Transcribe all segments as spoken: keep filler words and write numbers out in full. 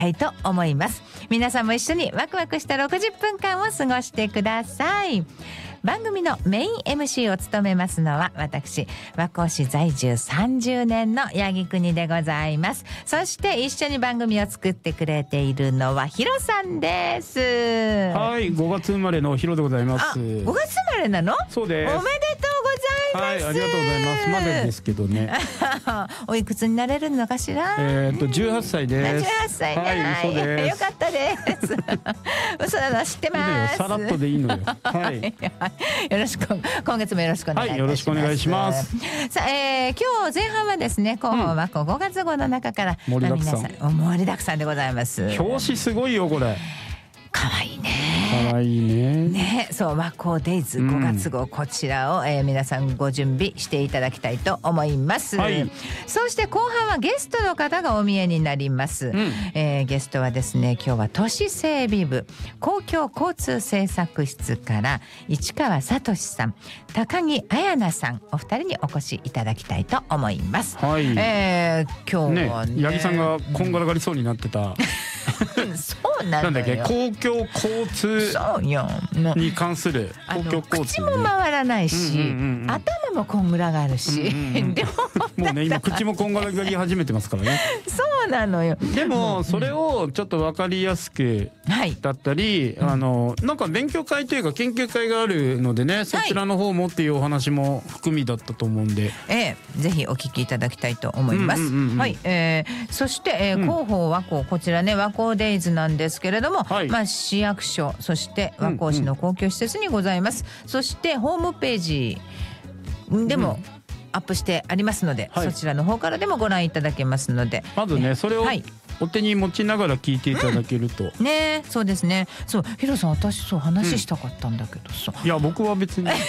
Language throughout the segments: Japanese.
いと思います。皆さんも一緒にワクワクしたろくじゅっぷんかんを過ごしてください。番組のメイン エムシー を務めますのは私、和光市在住さんじゅうねんの八木国でございます。そして一緒に番組を作ってくれているのはヒロさんです。 はい、ごがつ生まれのヒロでございます。 あ、ごがつ生まれなの？ そうです。 おめでとうございます。 はい、ありがとうございます。まだですけどね。 おいくつになれるのかしら？ えっとじゅうはっさいです。 じゅうはっさいね。 はい、嘘です。 よかったです。嘘なの知ってます。 さらっとでいいのよ。はい。 よろしく、今月もよろしくお願いいたします。はい、 よろしくお願いします。 さあ、えー、今日前半はですね、広報はこうごがつ号の中から、 うん、盛りだくさん、 まあ、盛りだくさんでございます。 表紙すごいよこれ。 可愛いね。 可愛いね。 ね、そう和光デイズごがつ号、こちらを、えー、皆さんご準備していただきたいと思います。はい、そして後半はゲストの方がお見えになります。うん、えー、ゲストはですね、今日は都市整備部公共交通政策室から市川聡さん、高木彩奈さん、お二人にお越しいただきたいと思います。はい、えー、今日はね、 ね、八木さんがこんがらがりそうになってた。 そうなのよ。 なんだっけ、公共交通に関する公共交通、 口も回らないし、うんうんうんうん、頭もこんぐらがるし、うんうんうん、でももうね今口もこんがらがり始めてますからね。 そうなのよ。 でもそれをちょっと分かりやすくだったり、はい、あのなんか勉強会というか研究会があるのでね、はい、そちらの方もっていうお話も含みだったと思うんで、 えー、ぜひお聞きいただきたいと思います。はい、えー、そして、えー、広報和光、こちらね和光デイズなんですけれども、はい、まあ市役所、そして和光市の公共施設にございます。うんうん、そしてホームページでも、うん、アップしてありますので、はい、そちらの方からでもご覧いただけますので、 まずねそれをお手に持ちながら聞いていただけると、 うん、ね、そうですね。そう、ヒロさん、私そう話したかったんだけどさ、 うん、いや僕は別になぜ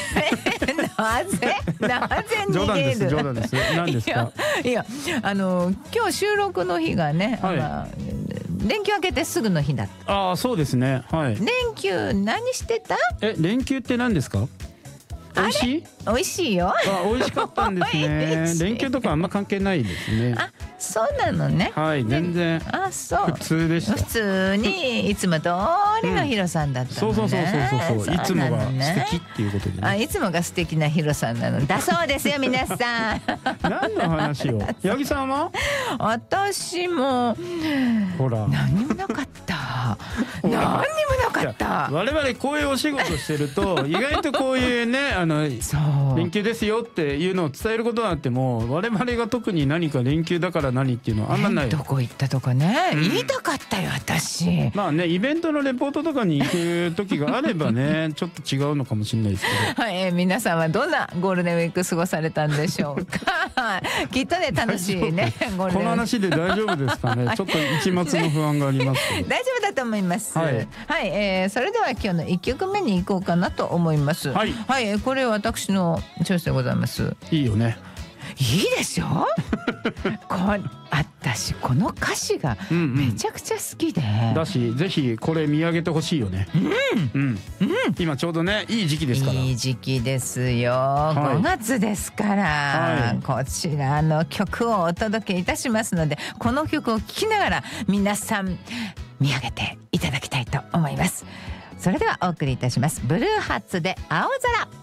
なぜ逃げる？ 冗談です冗談です。何ですか？ いや、いや、あの今日収録の日がね、はい、まあ、連休明けてすぐの日だった。 ああ、そうですね。はい。 連休何してた？ え、連休って何ですか？美味しい？ 美味しいよ。 あ、美味しかったんですね。連休とかあんま関係ないですね。 あ、そうなのね。 はい、全然。 あ、そう。 普通でした。 普通にいつも通りのヒロさんだったのね。 そうそうそうそうそう。いつもが素敵っていうことでね。 あ、いつもが素敵なヒロさんなのだそうですよ皆さん。 何の話を？八木さんは？ 私もほら何もなかった。何にもなかった。 我々こういうお仕事してると意外とこういうね、あの連休ですよっていうのを伝えることがあっても、我々が特に何か連休だから何っていうのはあんまない。 どこ行ったとかね、うん、言いたかったよ私。 まあね、イベントのレポートとかに行く時があればねちょっと違うのかもしれないですけど、 はい、えー、皆さんはどんなゴールデンウィーク過ごされたんでしょうか。きっとね楽しいねゴールデンウィーク。 この話で大丈夫ですかね。ちょっと一末の不安がありますけど。 大丈夫だと思います。 はい、 はい、えー、それでは今日のいっきょくめに行こうかなと思います。はい、はい、これ私のチョイスでございます。 いいよね。 いいでしょ。こ私この歌詞がめちゃくちゃ好きで、うんうん、 だしぜひこれ見上げてほしいよね。うん、うんうん、今ちょうどねいい時期ですから。 いい時期ですよ、はい、ごがつですから、はい、こちらの曲をお届けいたしますので、この曲を聴きながら皆さん見上げていただきたいと思います。それではお送りいたします。ブルーハーツで青空。